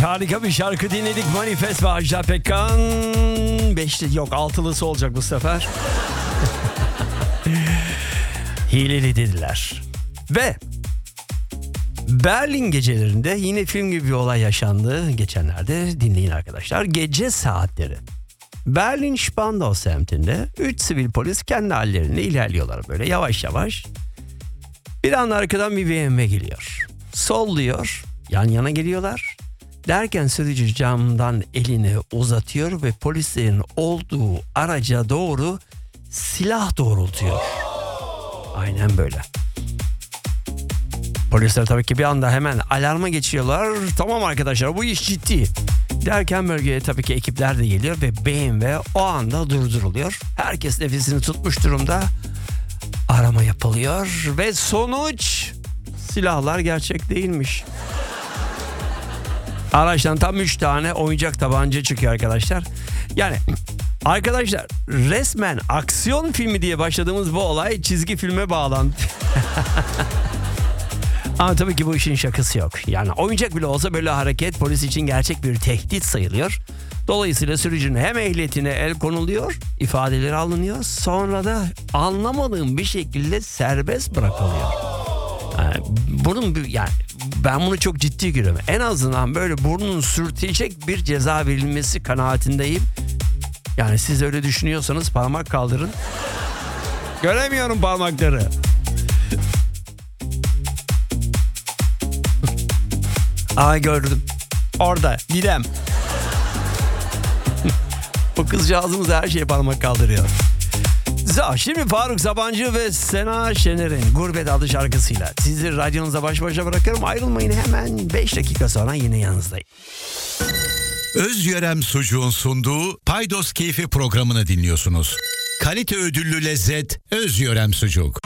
harika bir şarkı dinledik. Manifest ve Ajda Pekkan. Beşli yok altılısı olacak bu sefer. Hileli dediler. Ve Berlin gecelerinde yine film gibi bir olay yaşandı. Geçenlerde dinleyin arkadaşlar. Gece saatleri. Berlin Spandau semtinde 3 sivil polis kendi hallerinde ilerliyorlar böyle yavaş yavaş. Bir anda arkadan bir BMW geliyor. Solluyor. Yan yana geliyorlar. Derken sürücü camdan elini uzatıyor ve polislerin olduğu araca doğru silah doğrultuyor. Aynen böyle. Polisler tabii ki bir anda hemen alarma geçiyorlar. Tamam arkadaşlar, bu iş ciddi. Derken bölgeye tabii ki ekipler de geliyor ve BMW o anda durduruluyor. Herkes nefesini tutmuş durumda. Arama yapılıyor ve sonuç, silahlar gerçek değilmiş. Araçtan tam 3 tane oyuncak tabanca çıkıyor arkadaşlar. Yani arkadaşlar resmen aksiyon filmi diye başladığımız bu olay çizgi filme bağlandı. Ama tabii ki bu işin şakası yok. Yani oyuncak bile olsa böyle hareket polis için gerçek bir tehdit sayılıyor. Dolayısıyla sürücünün hem ehliyetine el konuluyor, ifadeleri alınıyor. Sonra da anlamadığım bir şekilde serbest bırakılıyor. Yani ben bunu çok ciddi görüyorum. En azından böyle burnunu sürtecek bir ceza verilmesi kanaatindeyim. Yani siz öyle düşünüyorsanız parmak kaldırın. Göremiyorum parmakları. Gördüm. Orada Didem. O kızcağızımız her şeye parmak kaldırıyor. Şimdi Faruk Sabancı ve Sena Şener'in Gurbet adlı şarkısıyla sizi radyonuza baş başa bırakıyorum. Ayrılmayın, hemen 5 dakika sonra yine yanınızdayım. Özyörem Sucuğun sunduğu Paydos Keyfi programını dinliyorsunuz. Kalite ödüllü lezzet Özyörem Sucuk.